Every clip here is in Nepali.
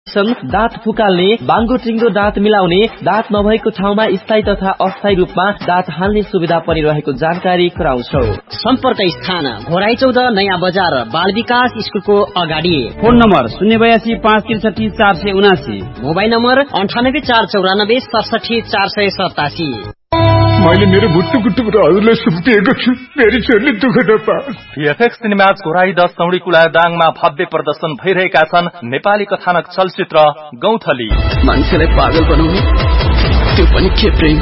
दाँत फुकाल्ने, बाङ्गो टिङ्गो दाँत मिलाउने, दाँत नभएको ठाउँमा स्थायी तथा अस्थायी रूपमा दाँत हाल्ने सुविधा पनि रहेको जानकारी गराउँछौ। सम्पर्क स्थान घोराई 14 नयाँ बजार बाल विकास स्कुलको अगाडि। Phone number 082 563 479, mobile number 98 494 67 487। मैले मेरो भुट्टुको हजुरलाई सुम्पिएको छु, मेरो छोरीले दुःख नपाओस्। VFX सिनेमाज घोराई 10 सौडीकुला दाङमा भव्य प्रदर्शन भइरहेका छन् नेपाली कथानक चलचित्र गौथली। मान्छेलाई पागल बनाउने, त्यो पनि के प्रेम।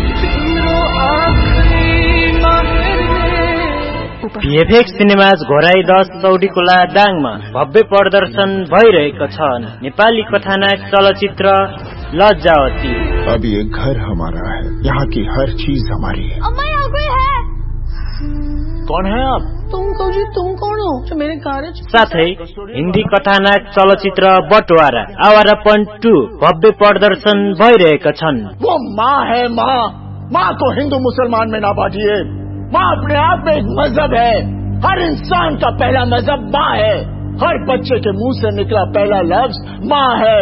VFX सिनेमाज घोराई 10 सौडीकुला दाङमा भव्य प्रदर्शन भइरहेको छन् नेपाली कथानक चलचित्र लज्जावती। अब ये घर हमारा है, यहाँ की हर चीज हमारी है। अम्मा यहाँ कोई है? कौन है आप? तुम कौन हो जो मेरे घर? साथै हिन्दी कथानक चलचित्र बटवारा आवारापन 2 भव्य प्रदर्शन भइरहेका छन्। वो माँ है, माँ को हिंदू मुसलमान में ना बांटिए। माँ अपने आप में एक मजहब है। हर इंसान का पहला मजहब माँ है। हर बच्चे के मुंह से निकला पहला लफ्ज माँ है।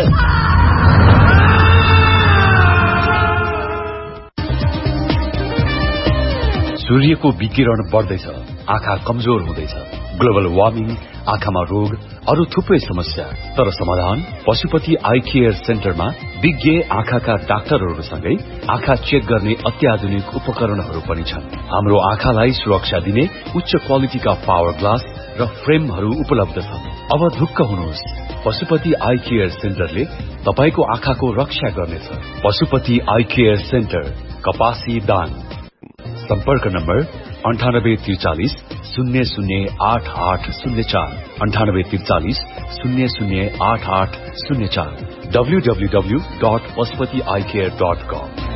सूर्यको विकिरण बढ्दैछ, आँखा कमजोर हुँदैछ। ग्लोबल वार्मिङ, आँखामा रोग, अरू थुप्रै समस्या। तर समाधान पशुपति आई केयर सेन्टरमा विज्ञ आँखाका डाक्टरहरूसँगै आँखा चेक गर्ने अत्याधुनिक उपकरणहरू पनि छन्। हाम्रो आँखालाई सुरक्षा दिने उच्च क्वालिटीका पावर ग्लास र फ्रेमहरू उपलब्ध छन्। अब ढुक्क हुनुहोस्, पशुपति आई केयर सेन्टरले तपाईको आँखाको रक्षा गर्नेछ। पशुपति आई केयर सेन्टर, कपासी दाङ। सम्पर्क नम्बर 9843 008804 9843 008804 www.pashupatieyecare.com।